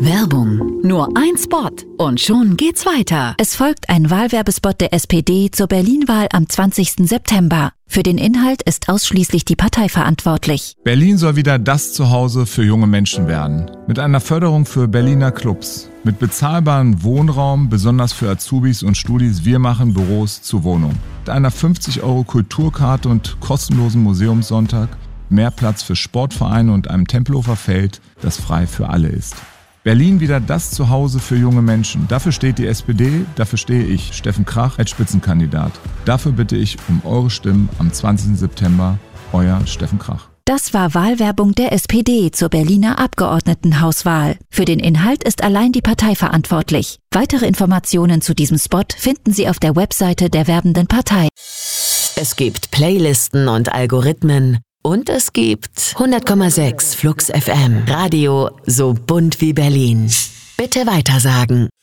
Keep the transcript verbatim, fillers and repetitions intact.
Werbung. Nur ein Spot und schon geht's weiter. Es folgt ein Wahlwerbespot der S P D zur Berlin-Wahl am zwanzigsten September. Für den Inhalt ist ausschließlich die Partei verantwortlich. Berlin soll wieder das Zuhause für junge Menschen werden. Mit einer Förderung für Berliner Clubs. Mit bezahlbarem Wohnraum, besonders für Azubis und Studis. Wir machen Büros zu Wohnung. Mit einer fünfzig Euro Kulturkarte und kostenlosen Museumssonntag. Mehr Platz für Sportvereine und einem Tempelhofer Feld, das frei für alle ist. Berlin wieder das Zuhause für junge Menschen. Dafür steht die S P D, dafür stehe ich, Steffen Krach, als Spitzenkandidat. Dafür bitte ich um eure Stimmen am zwanzigsten September. Euer Steffen Krach. Das war Wahlwerbung der S P D zur Berliner Abgeordnetenhauswahl. Für den Inhalt ist allein die Partei verantwortlich. Weitere Informationen zu diesem Spot finden Sie auf der Webseite der werbenden Partei. Es gibt Playlisten und Algorithmen. Und es gibt hundert Komma sechs Flux F M. Radio so bunt wie Berlin. Bitte weitersagen.